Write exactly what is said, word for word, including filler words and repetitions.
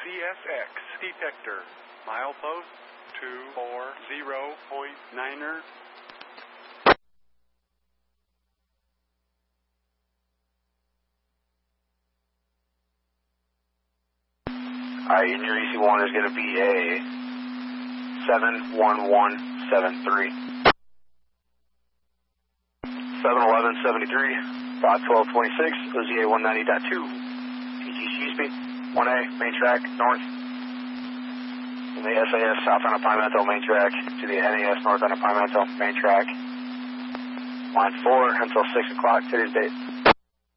S X detector. Milepost two four zero point niner. Alright, your near E C one is going to be a seven one one seven three. seven eleven seventy-three, dot twelve twenty-six, O Z A one ninety point two. T T C speed, one A, main track, north. From the S A S south on a Pimentel main track to the N A S north on a Pimentel main track. Line four until six o'clock today's date.